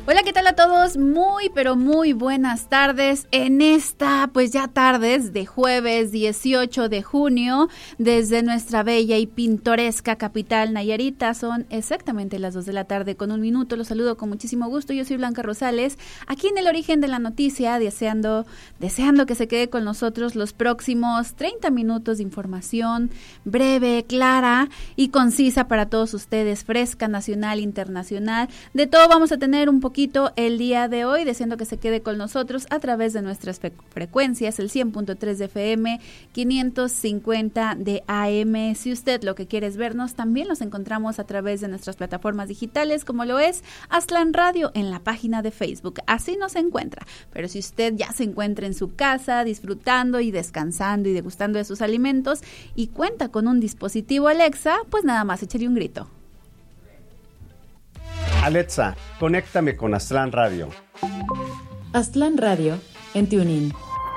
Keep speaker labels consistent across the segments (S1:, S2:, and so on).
S1: Hola, ¿qué tal a todos? Muy, pero muy buenas tardes en esta, pues ya tardes de jueves 18 de junio, desde nuestra bella y pintoresca capital Nayarita. Son exactamente las 2 de la tarde con 1 minuto. Los saludo con muchísimo gusto. Yo soy Blanca Rosales, aquí en el origen de la noticia, deseando que se quede con nosotros los próximos 30 minutos de información breve, clara y concisa para todos ustedes, fresca, nacional, internacional. De todo vamos a tener un poquito el día de hoy, deseando que se quede con nosotros a través de nuestras frecuencias, el 100.3 de FM, 550 de AM. Si usted lo que quiere es vernos, también los encontramos a través de nuestras plataformas digitales, como lo es Aztlán Radio en la página de Facebook. Así nos encuentra. Pero si usted ya se encuentra en su casa, disfrutando y descansando y degustando de sus alimentos y cuenta con un dispositivo Alexa, pues nada más échale un grito.
S2: Alexa, conéctame con Aztlán Radio.
S3: Aztlán Radio en TuneIn.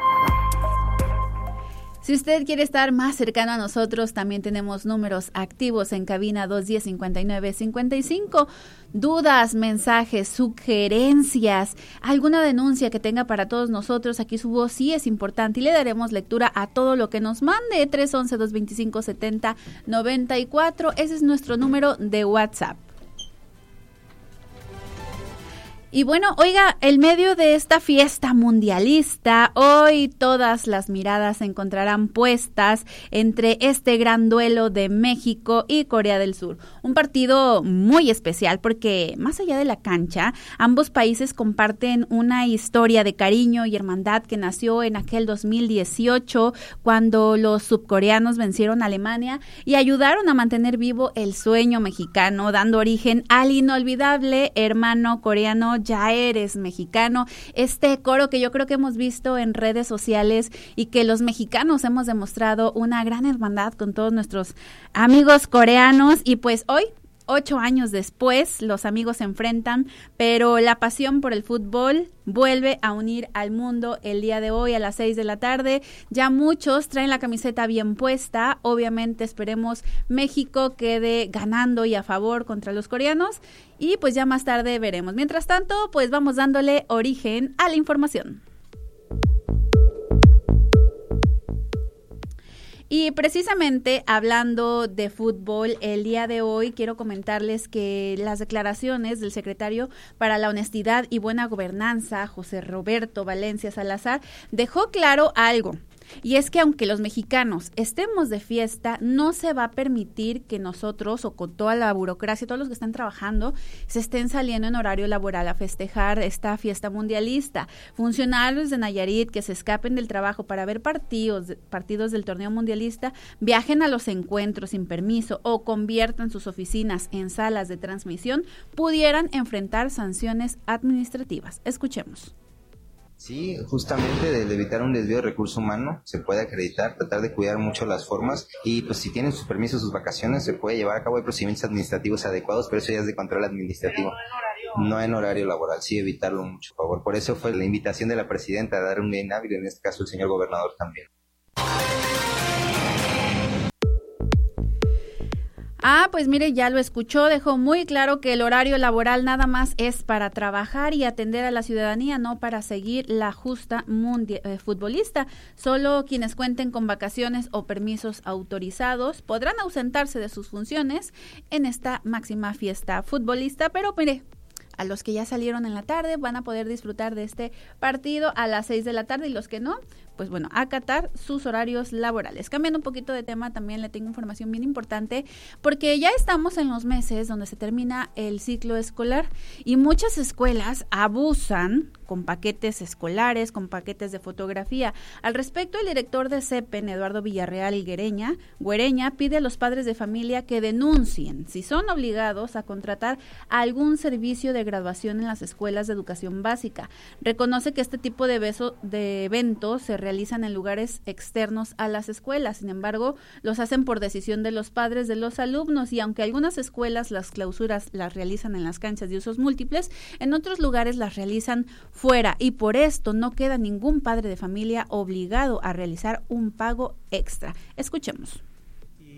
S1: Si usted quiere estar más cercano a nosotros, también tenemos números activos en cabina 210-5955. Dudas, mensajes, sugerencias, alguna denuncia que tenga para todos nosotros, aquí su voz sí es importante y le daremos lectura a todo lo que nos mande. 311-225-7094, ese es nuestro número de WhatsApp. Y bueno, oiga, en medio de esta fiesta mundialista, hoy todas las miradas se encontrarán puestas entre este gran duelo de México y Corea del Sur. Un partido muy especial porque más allá de la cancha, ambos países comparten una historia de cariño y hermandad que nació en aquel 2018 cuando los subcoreanos vencieron a Alemania y ayudaron a mantener vivo el sueño mexicano, dando origen al inolvidable hermano coreano Ya eres mexicano, este coro que yo creo que hemos visto en redes sociales y que los mexicanos hemos demostrado una gran hermandad con todos nuestros amigos coreanos. Y pues hoy, 8 años después, los amigos se enfrentan, pero la pasión por el fútbol vuelve a unir al mundo el día de hoy a las 6 de la tarde. Ya muchos traen la camiseta bien puesta. Obviamente esperemos México quede ganando y a favor contra los coreanos y pues ya más tarde veremos. Mientras tanto, pues vamos dándole origen a la información. Y precisamente hablando de fútbol, el día de hoy quiero comentarles que las declaraciones del secretario para la Honestidad y Buena Gobernanza, José Roberto Valencia Salazar, dejó claro algo. Y es que aunque los mexicanos estemos de fiesta, no se va a permitir que nosotros o con toda la burocracia, todos los que están trabajando, se estén saliendo en horario laboral a festejar esta fiesta mundialista. Funcionarios de Nayarit que se escapen del trabajo para ver partidos del torneo mundialista, viajen a los encuentros sin permiso o conviertan sus oficinas en salas de transmisión, pudieran enfrentar sanciones administrativas. Escuchemos.
S4: Sí, justamente de evitar un desvío de recurso humano, se puede acreditar, tratar de cuidar mucho las formas y pues si tienen sus permisos, sus vacaciones, se puede llevar a cabo procedimientos administrativos adecuados, pero eso ya es de control administrativo, no en horario laboral, sí evitarlo mucho, por favor. Por eso fue la invitación de la presidenta a dar un día inhábil, en este caso el señor gobernador también.
S1: Pues mire, ya lo escuchó, dejó muy claro que el horario laboral nada más es para trabajar y atender a la ciudadanía, no para seguir la justa futbolista. Solo quienes cuenten con vacaciones o permisos autorizados podrán ausentarse de sus funciones en esta máxima fiesta futbolista, pero mire, a los que ya salieron en la tarde van a poder disfrutar de este partido a las 6 de la tarde y los que no, pues bueno, acatar sus horarios laborales. Cambiando un poquito de tema, también le tengo información bien importante porque ya estamos en los meses donde se termina el ciclo escolar y muchas escuelas abusan con paquetes escolares, con paquetes de fotografía. Al respecto, el director de CEPEN, Eduardo Villarreal Güereña, pide a los padres de familia que denuncien si son obligados a contratar algún servicio de graduación en las escuelas de educación básica. Reconoce que este tipo de eventos se realizan en lugares externos a las escuelas. Sin embargo, los hacen por decisión de los padres de los alumnos y aunque algunas escuelas las clausuras las realizan en las canchas de usos múltiples, en otros lugares las realizan fuera y por esto no queda ningún padre de familia obligado a realizar un pago extra. Escuchemos.
S5: Y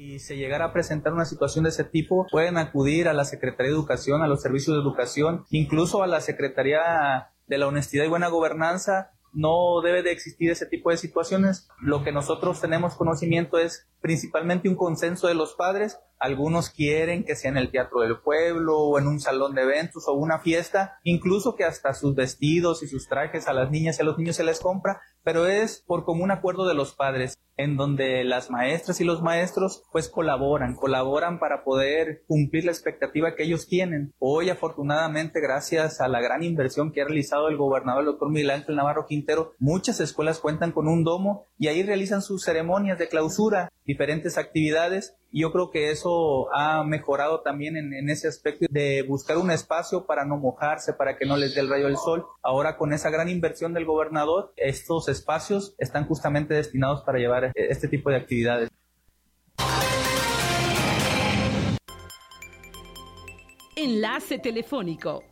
S5: Si se llegara a presentar una situación de ese tipo, pueden acudir a la Secretaría de Educación, a los servicios de educación, incluso a la Secretaría de la Honestidad y Buena Gobernanza. No debe de existir ese tipo de situaciones. Lo que nosotros tenemos conocimiento es principalmente un consenso de los padres. Algunos quieren que sea en el Teatro del Pueblo o en un salón de eventos o una fiesta, incluso que hasta sus vestidos y sus trajes a las niñas y a los niños se les compra, pero es por común acuerdo de los padres, en donde las maestras y los maestros pues colaboran para poder cumplir la expectativa que ellos tienen. Hoy, afortunadamente, gracias a la gran inversión que ha realizado el gobernador, el doctor Miguel Ángel Navarro Quintero, muchas escuelas cuentan con un domo y ahí realizan sus ceremonias de clausura, diferentes actividades, y yo creo que eso ha mejorado también en ese aspecto de buscar un espacio para no mojarse, para que no les dé el rayo del sol. Ahora, con esa gran inversión del gobernador, estos espacios están justamente destinados para llevar este tipo de actividades.
S6: Enlace telefónico.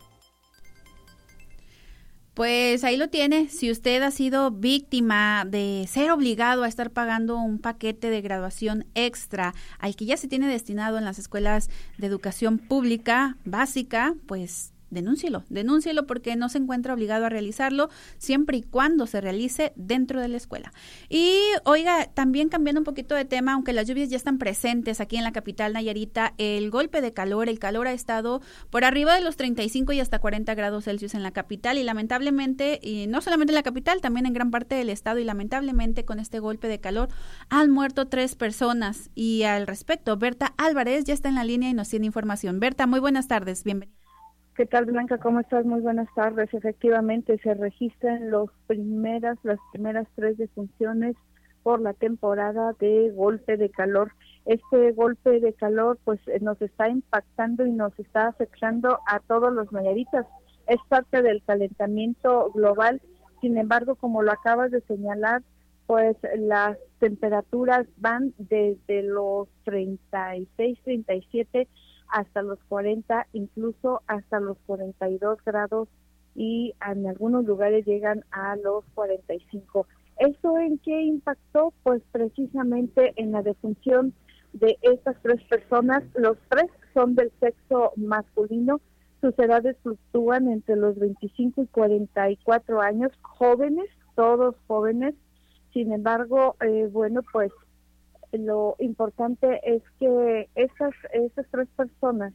S1: Pues ahí lo tiene. Si usted ha sido víctima de ser obligado a estar pagando un paquete de graduación extra al que ya se tiene destinado en las escuelas de educación pública básica, pues denúncielo porque no se encuentra obligado a realizarlo siempre y cuando se realice dentro de la escuela. Y oiga, también cambiando un poquito de tema, aunque las lluvias ya están presentes aquí en la capital Nayarita, el golpe de calor, el calor ha estado por arriba de los 35 y hasta 40 grados Celsius en la capital y lamentablemente, y no solamente en la capital, también en gran parte del estado, y lamentablemente con este golpe de calor han muerto 3 personas. Y al respecto, Berta Álvarez ya está en la línea y nos tiene información. Berta, muy buenas tardes, bienvenida.
S7: ¿Qué tal, Blanca? ¿Cómo estás? Muy buenas tardes. Efectivamente, se registran las primeras 3 defunciones por la temporada de golpe de calor. Este golpe de calor pues nos está impactando y nos está afectando a todos los nayaritas. Es parte del calentamiento global. Sin embargo, como lo acabas de señalar, pues las temperaturas van desde los 36, 37 hasta los 40, incluso hasta los 42 grados y en algunos lugares llegan a los 45. ¿Eso en qué impactó? Pues precisamente en la defunción de estas 3 personas. Los 3 son del sexo masculino, sus edades fluctúan entre los 25 y 44 años, jóvenes, todos jóvenes. Sin embargo, pues lo importante es que esas 3 personas,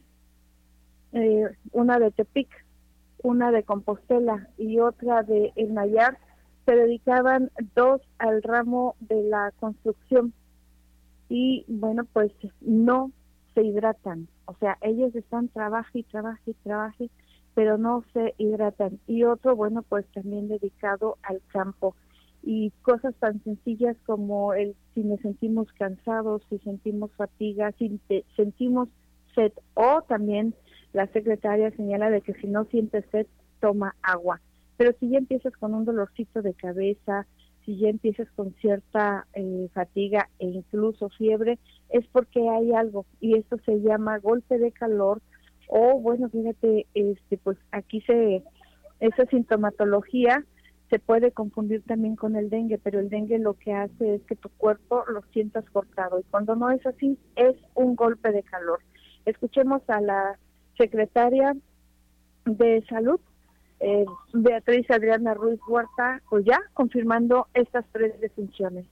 S7: una de Tepic, una de Compostela y otra de El Nayar, se dedicaban 2 al ramo de la construcción y bueno, pues no se hidratan, o sea, ellos están trabaje, pero no se hidratan. Y otro, bueno, pues también dedicado al campo. Y cosas tan sencillas como si nos sentimos cansados, si sentimos fatiga, si sentimos sed, o también la secretaria señala de que si no sientes sed, toma agua. Pero si ya empiezas con un dolorcito de cabeza, si ya empiezas con cierta fatiga e incluso fiebre, es porque hay algo, y esto se llama golpe de calor, o bueno, fíjate, pues aquí esa sintomatología se puede confundir también con el dengue, pero el dengue lo que hace es que tu cuerpo lo sientas cortado, y cuando no es así, es un golpe de calor. Escuchemos a la secretaria de Salud, Beatriz Adriana Ruiz Huerta, pues ya confirmando estas 3 defunciones.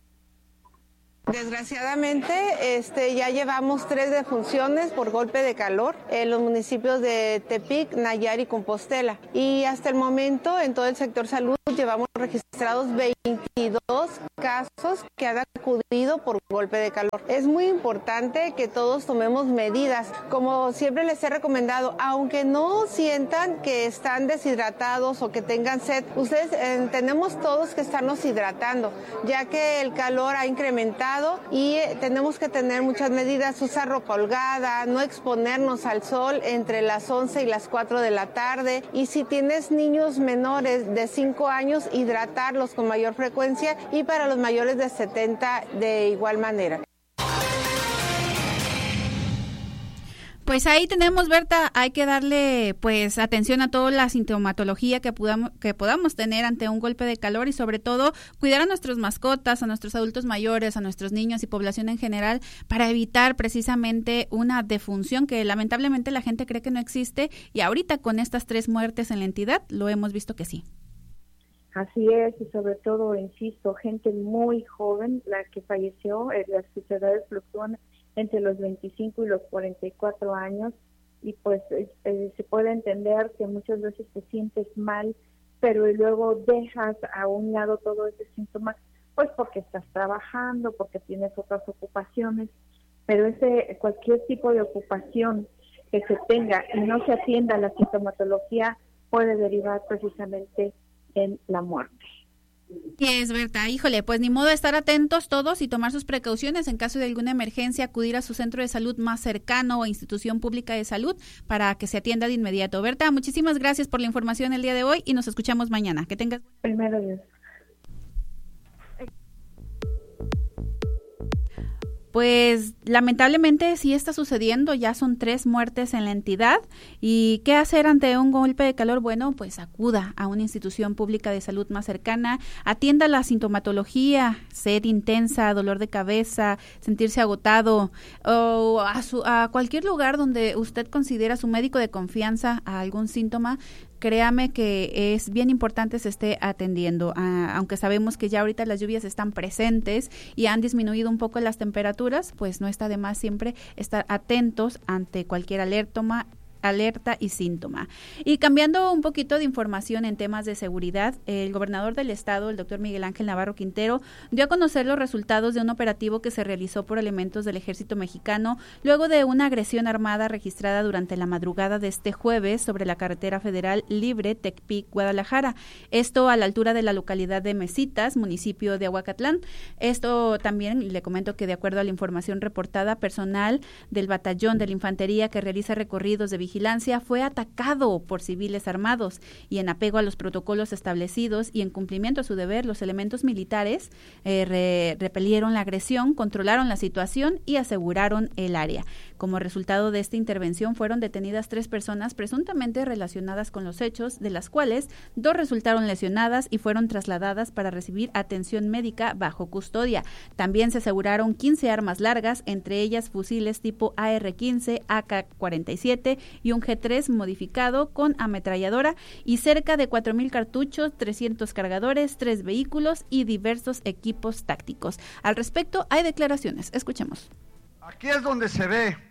S8: Desgraciadamente, ya llevamos 3 defunciones por golpe de calor en los municipios de Tepic, Nayar y Compostela. Y hasta el momento, en todo el sector salud, llevamos registrados 22 casos que han acudido por golpe de calor. Es muy importante que todos tomemos medidas. Como siempre les he recomendado, aunque no sientan que están deshidratados o que tengan sed, ustedes tenemos todos que estarnos hidratando, ya que el calor ha incrementado y tenemos que tener muchas medidas, usar ropa holgada, no exponernos al sol entre las 11 y las 4 de la tarde, y si tienes niños menores de 5 años, hidratarlos con mayor frecuencia, y para los mayores de 70 de igual manera.
S1: Pues ahí tenemos, Berta, hay que darle pues atención a toda la sintomatología que podamos tener ante un golpe de calor y sobre todo cuidar a nuestras mascotas, a nuestros adultos mayores, a nuestros niños y población en general para evitar precisamente una defunción que lamentablemente la gente cree que no existe y ahorita con estas 3 muertes en la entidad lo hemos visto que sí.
S7: Así es, y sobre todo, insisto, gente muy joven, la que falleció, las edades fluctúan entre los 25 y los 44 años, y pues se puede entender que muchas veces te sientes mal, pero luego dejas a un lado todo ese síntoma, pues porque estás trabajando, porque tienes otras ocupaciones, pero cualquier tipo de ocupación que se tenga y no se atienda la sintomatología puede derivar precisamente en la muerte.
S1: Es Berta, híjole, pues ni modo de estar atentos todos y tomar sus precauciones en caso de alguna emergencia, acudir a su centro de salud más cercano o institución pública de salud para que se atienda de inmediato. Berta, muchísimas gracias por la información el día de hoy y nos escuchamos mañana. Que tengas
S7: primero Dios.
S1: Pues lamentablemente sí está sucediendo, ya son 3 muertes en la entidad. ¿Y qué hacer ante un golpe de calor? Bueno, pues acuda a una institución pública de salud más cercana, atienda la sintomatología, sed intensa, dolor de cabeza, sentirse agotado, o a cualquier lugar donde usted considera su médico de confianza a algún síntoma. Créame que es bien importante se esté atendiendo, aunque sabemos que ya ahorita las lluvias están presentes y han disminuido un poco las temperaturas, pues no está de más siempre estar atentos ante cualquier alerta y síntoma. Y cambiando un poquito de información en temas de seguridad, el gobernador del estado, el doctor Miguel Ángel Navarro Quintero, dio a conocer los resultados de un operativo que se realizó por elementos del Ejército Mexicano luego de una agresión armada registrada durante la madrugada de este jueves sobre la carretera federal libre Tecpic-Guadalajara. Esto a la altura de la localidad de Mesitas, municipio de Ahuacatlán. Esto también le comento que de acuerdo a la información reportada, personal del batallón de la infantería que realiza recorridos de vigilancia fue atacado por civiles armados y en apego a los protocolos establecidos y en cumplimiento a su deber, los elementos militares repelieron la agresión, controlaron la situación y aseguraron el área. Como resultado de esta intervención fueron detenidas 3 personas presuntamente relacionadas con los hechos, de las cuales 2 resultaron lesionadas y fueron trasladadas para recibir atención médica bajo custodia. También se aseguraron 15 armas largas, entre ellas fusiles tipo AR-15, AK-47 y un G3 modificado con ametralladora y cerca de 4,000 cartuchos, 300 cargadores, 3 vehículos y diversos equipos tácticos. Al respecto hay declaraciones. Escuchemos.
S9: Aquí es donde se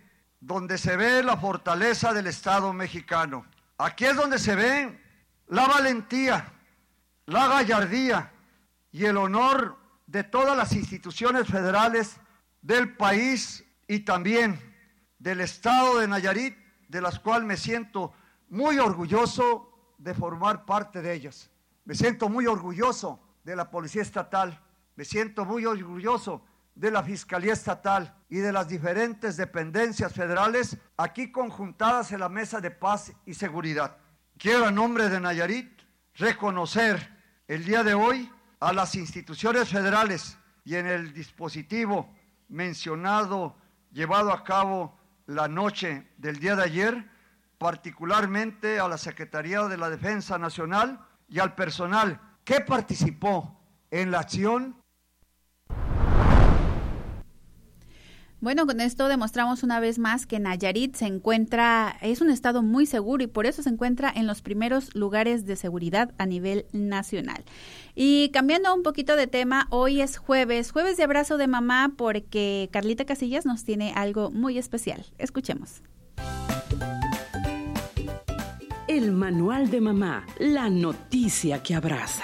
S9: ve la fortaleza del Estado mexicano. Aquí es donde se ve la valentía, la gallardía y el honor de todas las instituciones federales del país y también del Estado de Nayarit, de las cuales me siento muy orgulloso de formar parte de ellas. Me siento muy orgulloso de la Policía Estatal, me siento muy orgulloso de la Fiscalía Estatal y de las diferentes dependencias federales aquí conjuntadas en la Mesa de Paz y Seguridad. Quiero en nombre de Nayarit reconocer el día de hoy a las instituciones federales y en el dispositivo mencionado, llevado a cabo la noche del día de ayer, particularmente a la Secretaría de la Defensa Nacional y al personal que participó en la acción.
S1: Bueno, con esto demostramos una vez más que Nayarit es un estado muy seguro y por eso se encuentra en los primeros lugares de seguridad a nivel nacional. Y cambiando un poquito de tema, hoy es jueves de abrazo de mamá porque Carlita Casillas nos tiene algo muy especial. Escuchemos.
S6: El manual de mamá, la noticia que abraza.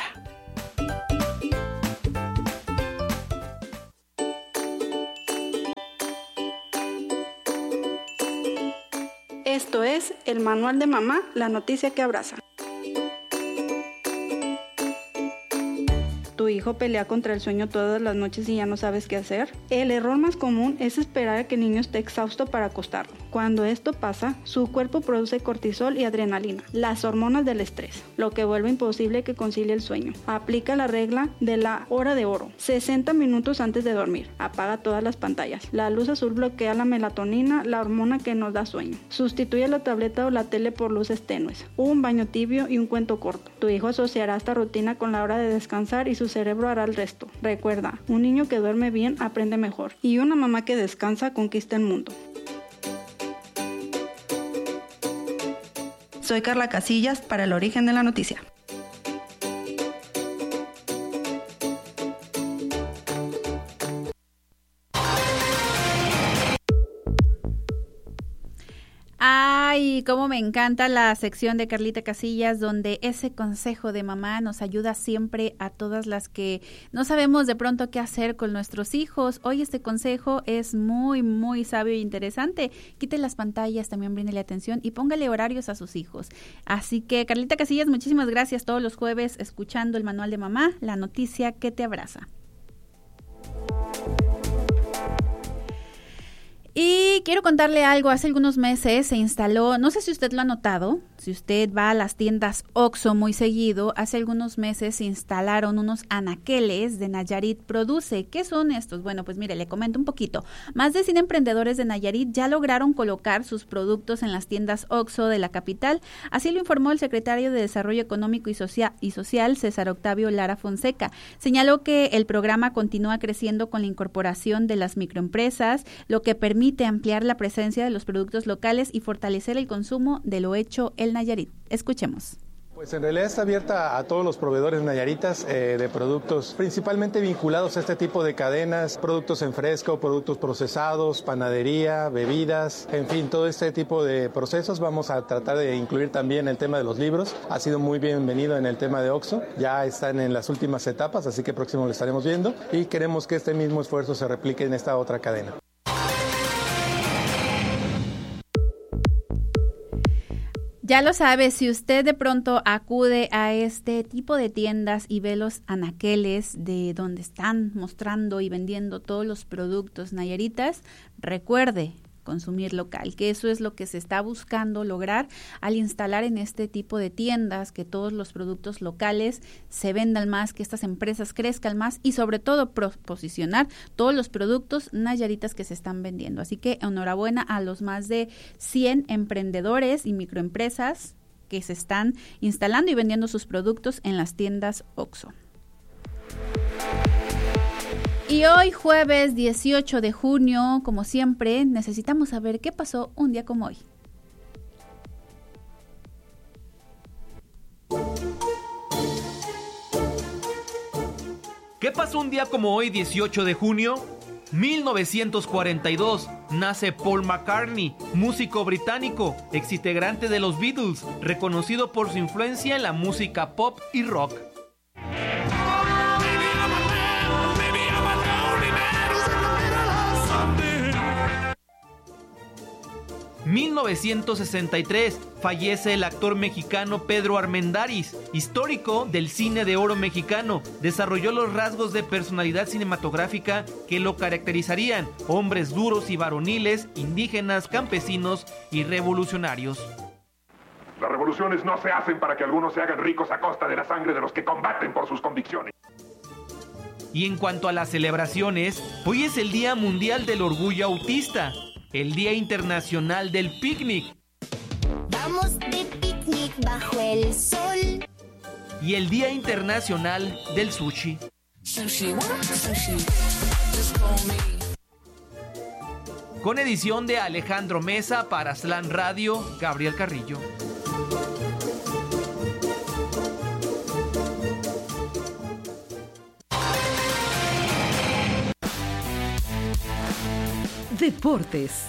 S10: Esto es el manual de mamá, la noticia que abraza. Tu hijo pelea contra el sueño todas las noches y ya no sabes qué hacer? El error más común es esperar a que el niño esté exhausto para acostarlo. Cuando esto pasa, su cuerpo produce cortisol y adrenalina, las hormonas del estrés, lo que vuelve imposible que concilie el sueño. Aplica la regla de la hora de oro, 60 minutos antes de dormir. Apaga todas las pantallas. La luz azul bloquea la melatonina, la hormona que nos da sueño. Sustituye la tableta o la tele por luces tenues, un baño tibio y un cuento corto. Tu hijo asociará esta rutina con la hora de descansar y su cerebro hará el resto. Recuerda, un niño que duerme bien aprende mejor y una mamá que descansa conquista el mundo. Soy Carla Casillas para El Origen de la Noticia.
S1: Ay, cómo me encanta la sección de Carlita Casillas, donde ese consejo de mamá nos ayuda siempre a todas las que no sabemos de pronto qué hacer con nuestros hijos. Hoy este consejo es muy, muy sabio e interesante. Quite las pantallas, también bríndele atención y póngale horarios a sus hijos. Así que, Carlita Casillas, muchísimas gracias todos los jueves escuchando el Manual de Mamá, la noticia que te abraza. Y quiero contarle algo, hace algunos meses se instaló, no sé si usted lo ha notado, si usted va a las tiendas OXXO muy seguido, hace algunos meses se instalaron unos anaqueles de Nayarit Produce. ¿Qué son estos? Bueno, pues mire, le comento un poquito. Más de 100 emprendedores de Nayarit ya lograron colocar sus productos en las tiendas OXXO de la capital, así lo informó el secretario de Desarrollo Económico y Social, César Octavio Lara Fonseca. Señaló que el programa continúa creciendo con la incorporación de las microempresas, lo que permite ampliar la presencia de los productos locales y fortalecer el consumo de lo hecho en Nayarit. Escuchemos.
S11: Pues en realidad está abierta a todos los proveedores nayaritas de productos principalmente vinculados a este tipo de cadenas, productos en fresco, productos procesados, panadería, bebidas, en fin, todo este tipo de procesos. Vamos a tratar de incluir también el tema de los libros. Ha sido muy bienvenido en el tema de OXXO, ya están en las últimas etapas, así que próximo lo estaremos viendo y queremos que este mismo esfuerzo se replique en esta otra cadena.
S1: Ya lo sabe, si usted de pronto acude a este tipo de tiendas y ve los anaqueles de donde están mostrando y vendiendo todos los productos nayaritas, recuerde consumir local, que eso es lo que se está buscando lograr al instalar en este tipo de tiendas, que todos los productos locales se vendan más, que estas empresas crezcan más y sobre todo posicionar todos los productos nayaritas que se están vendiendo. Así que enhorabuena a los más de 100 emprendedores y microempresas que se están instalando y vendiendo sus productos en las tiendas OXXO. Y hoy, jueves 18 de junio, como siempre, necesitamos saber qué pasó un día como hoy.
S12: ¿Qué pasó un día como hoy, 18 de junio? 1942, nace Paul McCartney, músico británico, exintegrante de los Beatles, reconocido por su influencia en la música pop y rock. 1963, fallece el actor mexicano Pedro Armendáriz, histórico del cine de oro mexicano. Desarrolló los rasgos de personalidad cinematográfica que lo caracterizarían: hombres duros y varoniles, indígenas, campesinos y revolucionarios.
S13: Las revoluciones no se hacen para que algunos se hagan ricos a costa de la sangre de los que combaten por sus convicciones.
S12: Y en cuanto a las celebraciones, hoy es el Día Mundial del Orgullo Autista, el Día Internacional del Picnic.
S14: Vamos de picnic bajo el sol.
S12: Y el Día Internacional del Sushi.
S14: Sushi, sushi.
S12: Con edición de Alejandro Mesa para Astlán Radio, Gabriel Carrillo.
S6: Deportes.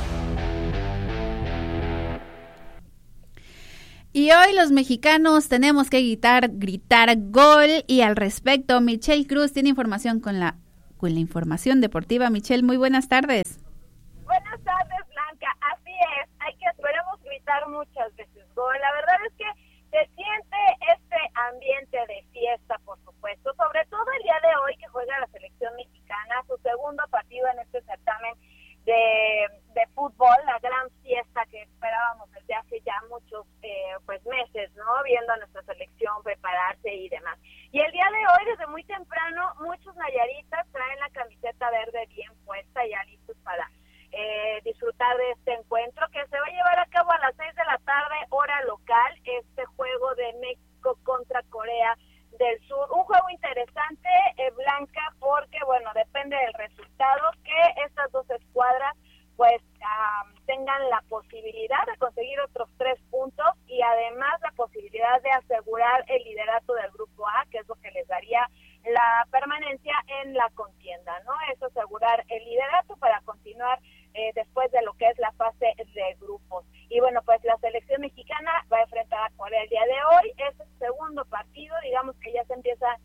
S1: Y hoy los mexicanos tenemos que gritar gol, y al respecto Michelle Cruz tiene información con la información deportiva. Michelle, muy buenas tardes.
S15: Buenas tardes, Blanca. Así es, esperemos gritar muchas veces gol. La verdad es que se siente este ambiente de fiesta, por supuesto, sobre todo el día de hoy que juega la selección mexicana, su segundo partido en este certamen de fútbol, la gran fiesta que esperábamos desde hace ya muchos meses, ¿no? Viendo a nuestra selección prepararse y demás. Y el día de hoy, desde muy temprano, muchos nayaritas traen la camiseta verde bien puesta, ya listos para disfrutar de este encuentro que se va a llevar a cabo a las 6 de la tarde, hora local, este juego de México contra Corea del Sur. Un juego interesante, Blanca, porque, bueno, depende del resultado, que estas dos escuadras, pues, tengan la posibilidad de conseguir otros 3 puntos y además la posibilidad de asegurar el liderato del Grupo A, que es lo que les daría la permanencia en la contienda, ¿no? Es asegurar el liderato para continuar después de lo que es la fase de grupos. Y bueno, pues la selección mexicana va a enfrentar a Corea el día de hoy. Es el segundo partido, digamos que ya se empiezan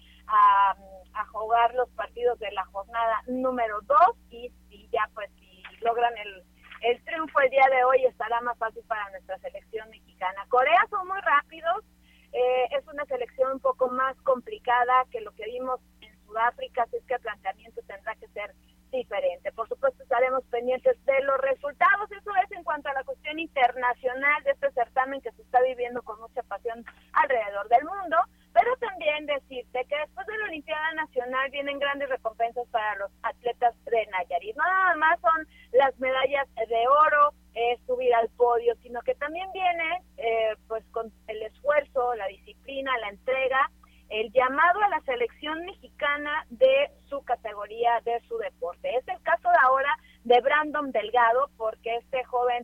S15: a jugar los partidos de la jornada número 2 y ya pues si logran el triunfo el día de hoy estará más fácil para nuestra selección mexicana. Corea son muy rápidos, es una selección un poco más complicada que lo que vimos en Sudáfrica, así es que el planteamiento tendrá que ser diferente. Por supuesto estaremos pendientes de los resultados, eso es en cuanto a la cuestión internacional de este certamen que se está viviendo con mucha pasión alrededor del mundo, pero también decirte que después de la Olimpiada Nacional vienen grandes recompensas para los atletas de Nayarit. No nada más son las medallas de oro, subir al podio, sino que también viene pues con el esfuerzo, la disciplina, la entrega, el llamado a la selección mexicana de su categoría, de su deporte. Es el caso de ahora de Brandon Delgado, porque este joven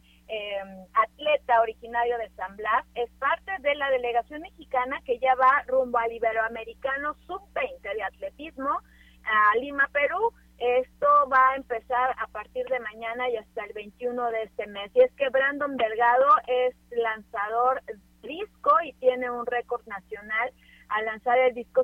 S15: atleta originario de San Blas es parte de la delegación mexicana que ya va rumbo al Iberoamericano Sub-20 de atletismo a Lima, Perú. Esto va a empezar a partir de mañana y hasta el 21 de este mes. Y es que Brandon Delgado es lanzador disco y tiene un récord nacional al lanzar el disco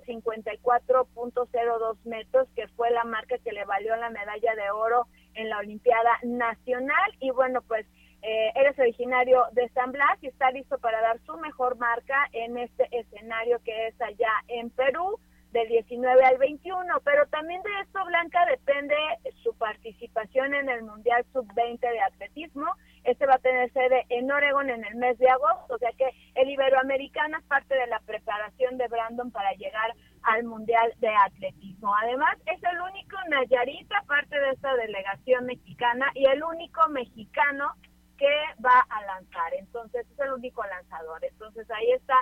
S15: 54.02 metros, que fue la marca que le valió la medalla de oro en la Olimpiada Nacional. Y bueno, pues él es originario de San Blas y está listo para dar su mejor marca en este escenario que es allá en Perú, del 19 al 21, pero también de esto, Blanca, depende su participación en el Mundial Sub-20 de atletismo. Este va a tener sede en Oregón en el mes de agosto, o sea que el Iberoamericano es parte de la preparación de Brandon para llegar al Mundial de atletismo. Además, es el único nayarita, parte de esta delegación mexicana, y el único mexicano que va a lanzar, entonces es el único lanzador. Entonces ahí está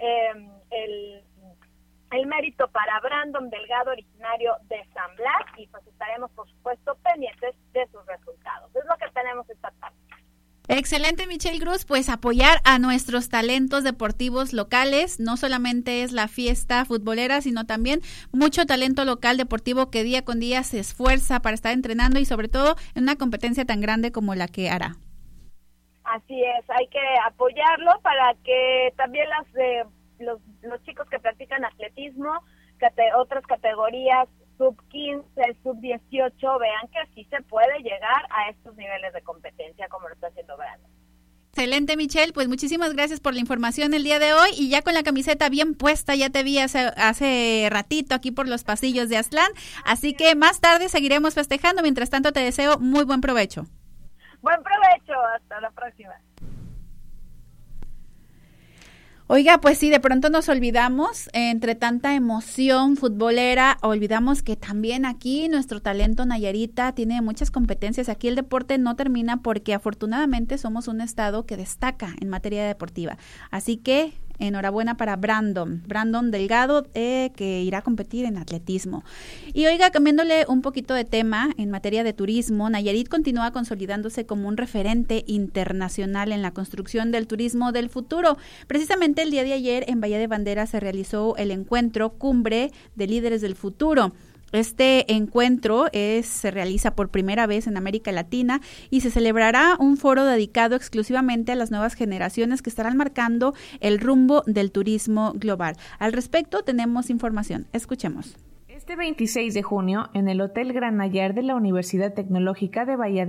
S15: el mérito para Brandon Delgado, originario de San Blas, y pues estaremos, por supuesto, pendientes de sus resultados. Es lo que tenemos esta tarde.
S1: Excelente, Michelle Cruz, pues apoyar a nuestros talentos deportivos locales, no solamente es la fiesta futbolera, sino también mucho talento local deportivo que día con día se esfuerza para estar entrenando y sobre todo en una competencia tan grande como la que hará.
S15: Así es, hay que apoyarlo para que también los chicos que practican atletismo, otras categorías sub-15, sub-18, vean que sí se puede llegar a estos niveles de competencia como lo está haciendo Brandon.
S1: Excelente, Michelle, pues muchísimas gracias por la información el día de hoy y ya con la camiseta bien puesta, ya te vi hace ratito aquí por los pasillos de Aztlán, así que más tarde seguiremos festejando, mientras tanto te deseo muy buen provecho.
S15: Buen provecho, hasta la próxima.
S1: Oiga, pues sí, de pronto nos olvidamos, entre tanta emoción futbolera, olvidamos que también aquí nuestro talento nayarita tiene muchas competencias. Aquí el deporte no termina porque afortunadamente somos un estado que destaca en materia deportiva. Así que enhorabuena para Brandon Delgado, que irá a competir en atletismo. Y oiga, cambiándole un poquito de tema, en materia de turismo, Nayarit continúa consolidándose como un referente internacional en la construcción del turismo del futuro. Precisamente el día de ayer en Bahía de Banderas se realizó el encuentro Cumbre de Líderes del Futuro. Este encuentro se realiza por primera vez en América Latina y se celebrará un foro dedicado exclusivamente a las nuevas generaciones que estarán marcando el rumbo del turismo global. Al respecto tenemos información. Escuchemos.
S16: Este 26 de junio, en el Hotel Gran Nayar de la Universidad Tecnológica de Bahía